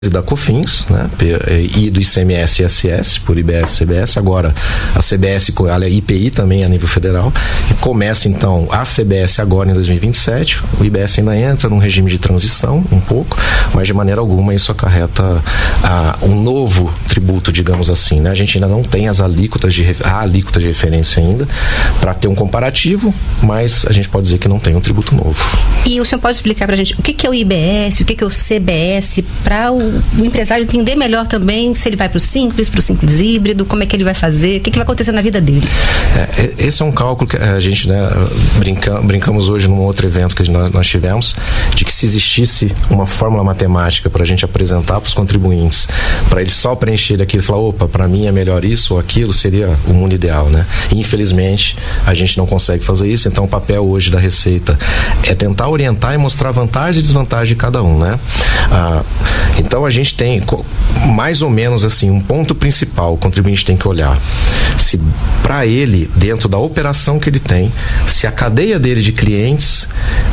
da COFINS, né, e do ICMS e ISS, por IBS e CBS, agora a CBS, a IPI também a nível federal, e começa então a CBS agora em 2027, o IBS ainda entra num regime de transição um pouco, mas de maneira alguma isso acarreta um novo tributo, digamos assim, né, a gente ainda não tem a alíquota de referência ainda, para ter um comparativo, mas a gente pode dizer que não tem um tributo novo. E o senhor pode explicar pra gente o que é o IBS, o que é o CBS, para o empresário entender melhor também se ele vai para o simples híbrido, como é que ele vai fazer, o que vai acontecer na vida dele? Esse é um cálculo que a gente, né, brincamos hoje num outro evento que nós tivemos, de que se existisse uma fórmula matemática para a gente apresentar para os contribuintes, para eles só preencherem aquilo e falar, opa, para mim é melhor isso ou aquilo, seria o mundo ideal, né? E, infelizmente, a gente não consegue fazer isso, então o papel hoje da Receita é tentar orientar e mostrar vantagem e desvantagem de cada um, né? Então a gente tem mais ou menos assim um ponto principal, o contribuinte tem que olhar se para ele, dentro da operação que ele tem, se a cadeia dele de clientes,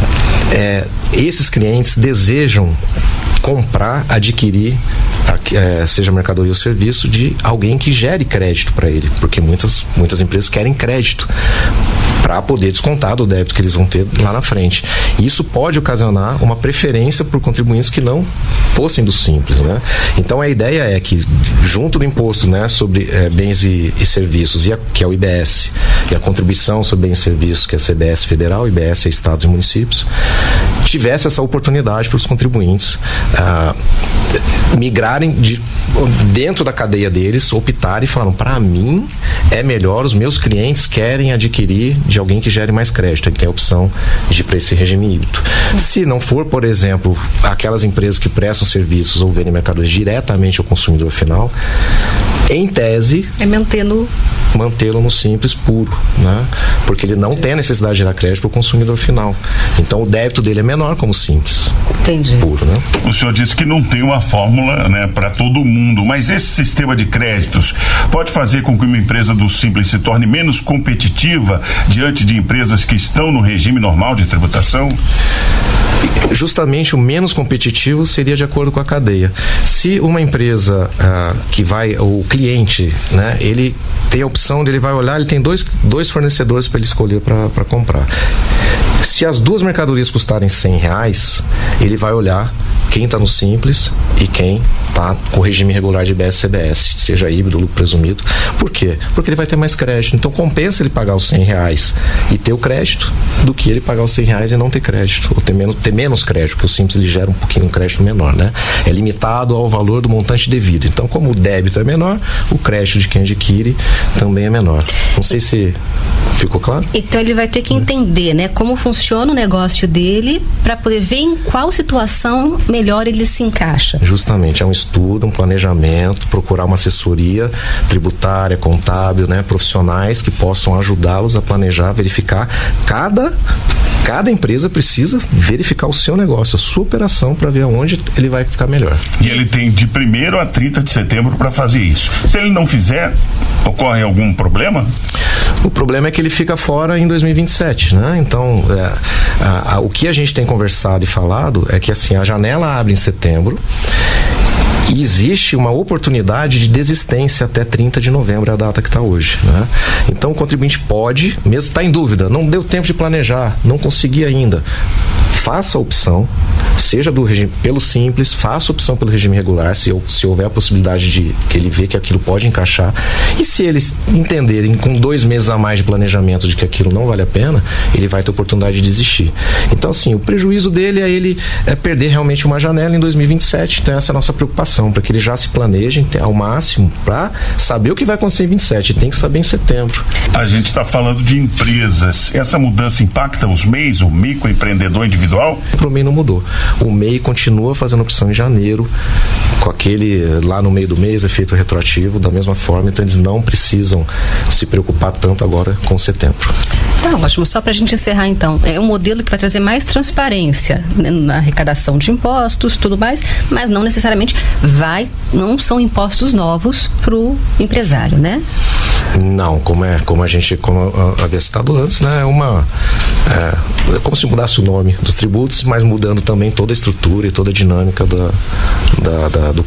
esses clientes desejam comprar, adquirir, seja mercadoria ou serviço, de alguém que gere crédito para ele, porque muitas empresas querem crédito para poder descontar do débito que eles vão ter lá na frente. E isso pode ocasionar uma preferência por contribuintes que não fossem do Simples, né? Então a ideia é que, junto do imposto, né, sobre bens e serviços, que é o IBS, e a contribuição sobre bens e serviços, que é a CBS federal, IBS é estados e municípios, tivesse essa oportunidade para os contribuintes migrarem dentro da cadeia deles, optarem e falaram, para mim é melhor, os meus clientes querem adquirir de alguém que gere mais crédito, ele tem a opção de ir para esse regime híbrido. Se não for, por exemplo, aquelas empresas que prestam serviços ou vendem mercadorias diretamente ao consumidor final, em tese é mantê-lo no Simples puro, né? Porque ele não tem a necessidade de gerar crédito para o consumidor final. Então o débito dele é menor como Simples. Entendi. Puro, né? O senhor disse que não tem uma fórmula, né, para todo mundo, mas esse sistema de créditos pode fazer com que uma empresa do Simples se torne menos competitiva diante de empresas que estão no regime normal de tributação? Justamente o menos competitivo seria de acordo com a cadeia. Se uma empresa o cliente, né, ele tem a opção de, ele vai olhar, ele tem dois fornecedores para ele escolher para comprar. Se as duas mercadorias custarem R$100, ele vai olhar quem está no Simples e quem está com o regime regular de IBS e CBS, seja híbrido, lucro presumido. Por quê? Porque ele vai ter mais crédito. Então compensa ele pagar os R$100 e ter o crédito do que ele pagar os R$100 e não ter crédito, ou ter menos crédito, porque o Simples ele gera um crédito menor, né? É limitado ao valor do montante devido. Então, como o débito é menor, o crédito de quem adquire também é menor. Não sei se ficou claro? Então ele vai ter que entender, né, como funciona o negócio dele para poder ver em qual situação melhor ele se encaixa. Justamente, é um estudo, um planejamento, procurar uma assessoria tributária, contábil, né, profissionais que possam ajudá-los a planejar, verificar cada empresa precisa verificar o seu negócio, a sua operação, para ver aonde ele vai ficar melhor. E ele tem de 1º a 30 de setembro para fazer isso. Se ele não fizer, ocorre algum problema? O problema é que ele fica fora em 2027, né? Então, o que a gente tem conversado e falado é que, assim, a janela abre em setembro e existe uma oportunidade de desistência até 30 de novembro, é a data que está hoje, né? Então o contribuinte pode, mesmo está em dúvida, não deu tempo de planejar, não consegui ainda, faça a opção, seja do regime pelo Simples, faça a opção pelo regime regular, se houver a possibilidade de que ele vê que aquilo pode encaixar, e se eles entenderem com 2 meses a mais de planejamento de que aquilo não vale a pena, ele vai ter oportunidade de desistir. Então, assim, o prejuízo dele é perder realmente uma janela em 2027, então essa é a nossa preocupação, para que eles já se planejem ao máximo para saber o que vai acontecer em 27, tem que saber em setembro. A gente está falando de empresas, essa mudança impacta os MEIs, o microempreendedor individual? Para o MEI não mudou. O MEI continua fazendo opção em janeiro, com aquele lá no meio do mês, efeito retroativo, da mesma forma, então eles não precisam se preocupar tanto agora com setembro. Tá ótimo, só para a gente encerrar então, é um modelo que vai trazer mais transparência, né, na arrecadação de impostos, tudo mais, mas não necessariamente não são impostos novos para o empresário, né? Não, como havia citado antes, né? É como se mudasse o nome dos tributos, mas mudando também toda a estrutura e toda a dinâmica do